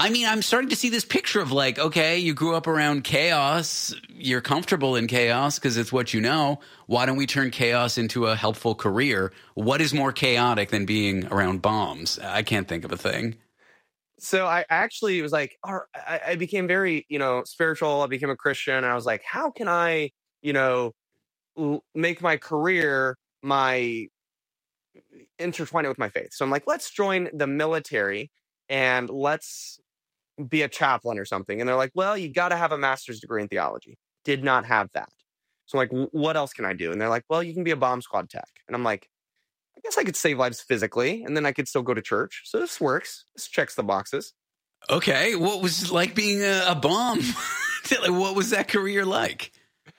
I mean, I'm starting to see this picture of like, okay, you grew up around chaos. You're comfortable in chaos because it's what you know. Why don't we turn chaos into a helpful career? What is more chaotic than being around bombs? I can't think of a thing. So I actually was like, I became very, spiritual. I became a Christian. And I was like, how can I, make my career intertwine it with my faith? So I'm like, let's join the military and let's be a chaplain or something. And they're like, well, you got to have a master's degree in theology. Did not have that. So I'm like, what else can I do? And they're like, well, you can be a bomb squad tech. And I'm like, I guess I could save lives physically, and then I could still go to church. So this works. This checks the boxes. Okay. What was it like being a bomb? What was that career like?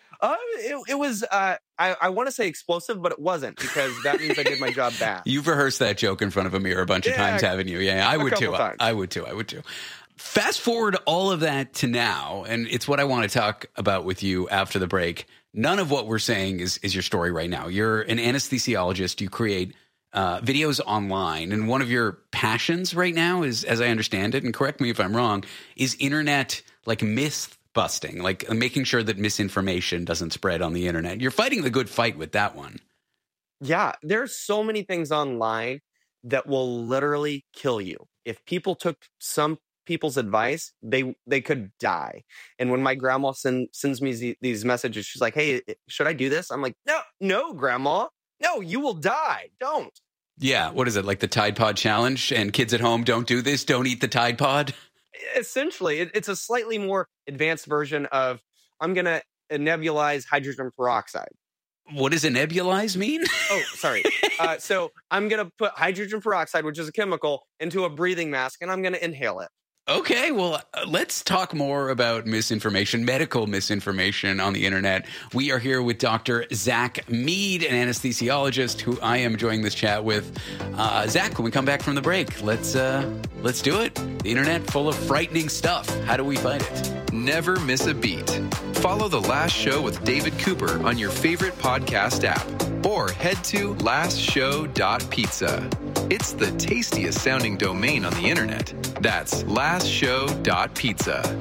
It was, I want to say explosive, but it wasn't, because that means I did my job bad. You've rehearsed that joke in front of a mirror a bunch of times, haven't you? Yeah, I would too. I would too. Fast forward all of that to now, and it's what I want to talk about with you after the break. None of what we're saying is your story right now. You're an anesthesiologist. You create videos online, and one of your passions right now is, as I understand it, and correct me if I'm wrong, is internet myth busting, like making sure that misinformation doesn't spread on the internet. You're fighting the good fight with that one. Yeah, there's so many things online that will literally kill you. If people took some people's advice, they could die. And when my grandma sends me these messages, she's like, hey, should I do this? I'm like, no, grandma, no, you will die. Don't. Yeah. What is it? Like the Tide Pod challenge, and kids at home, don't do this. Don't eat the Tide Pod. Essentially, it's a slightly more advanced version of, I'm going to nebulize hydrogen peroxide. What does a nebulize mean? Oh, sorry. So I'm going to put hydrogen peroxide, which is a chemical, into a breathing mask, and I'm going to inhale it. Okay, well, let's talk more about misinformation, medical misinformation on the internet. We are here with Dr. Zach Mead, an anesthesiologist who I am enjoying this chat with. Zach, when we come back from the break, let's do it. The internet full of frightening stuff. How do we fight it? Never miss a beat. Follow The Last Show with David Cooper on your favorite podcast app, or head to lastshow.pizza. It's the tastiest sounding domain on the internet. That's lastshow.pizza.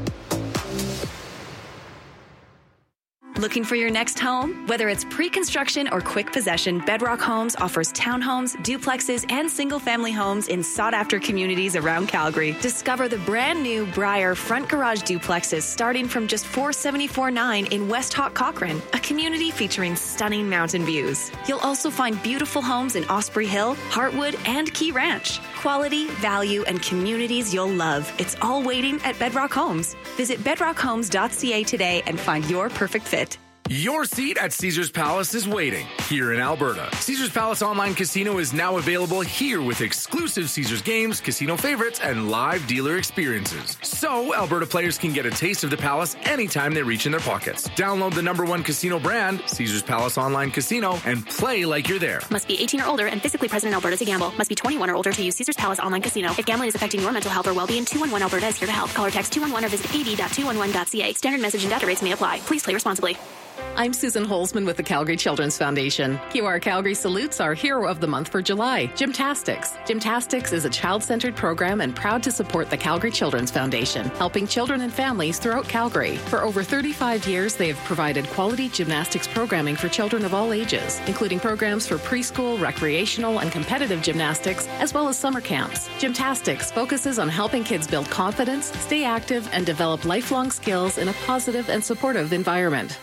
Looking for your next home? Whether it's pre-construction or quick possession, Bedrock Homes offers townhomes, duplexes, and single-family homes in sought-after communities around Calgary. Discover the brand-new Briar front garage duplexes starting from just $474,900 in West Hawk Cochrane, a community featuring stunning mountain views. You'll also find beautiful homes in Osprey Hill, Heartwood, and Key Ranch. Quality, value, and communities you'll love. It's all waiting at Bedrock Homes. Visit bedrockhomes.ca today and find your perfect fit. Your seat at Caesars Palace is waiting here in Alberta. Caesars Palace Online Casino is now available here with exclusive Caesars games, casino favorites, and live dealer experiences. So Alberta players can get a taste of the Palace anytime they reach in their pockets. Download the #1 casino brand, Caesars Palace Online Casino, and play like you're there. Must be 18 or older and physically present in Alberta to gamble. Must be 21 or older to use Caesars Palace Online Casino. If gambling is affecting your mental health or well-being, 211 Alberta is here to help. Call or text 211 or visit ad.211.ca. Standard message and data rates may apply. Please play responsibly. I'm Susan Holzman with the Calgary Children's Foundation. QR Calgary salutes our hero of the month for July, Gymtastics. Gymtastics is a child-centered program and proud to support the Calgary Children's Foundation, helping children and families throughout Calgary. For over 35 years, they have provided quality gymnastics programming for children of all ages, including programs for preschool, recreational, and competitive gymnastics, as well as summer camps. Gymtastics focuses on helping kids build confidence, stay active, and develop lifelong skills in a positive and supportive environment.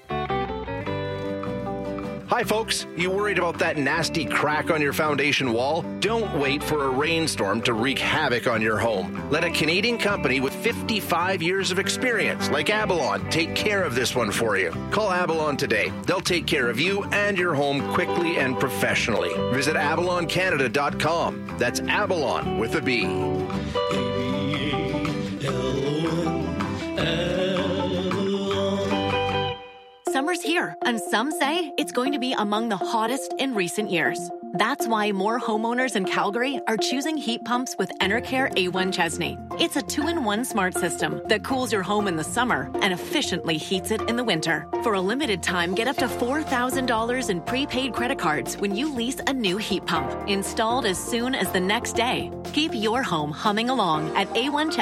Hi folks, you worried about that nasty crack on your foundation wall? Don't wait for a rainstorm to wreak havoc on your home. Let a Canadian company with 55 years of experience, like Abalon, take care of this one for you. Call Abalon today. They'll take care of you and your home quickly and professionally. Visit abaloncanada.com. That's Abalon with a B. Summer's here, and some say it's going to be among the hottest in recent years. That's why more homeowners in Calgary are choosing heat pumps with Enercare A1 Chesney. It's a 2-in-1 smart system that cools your home in the summer and efficiently heats it in the winter. For a limited time, get up to $4,000 in prepaid credit cards when you lease a new heat pump, installed as soon as the next day. Keep your home humming along at A1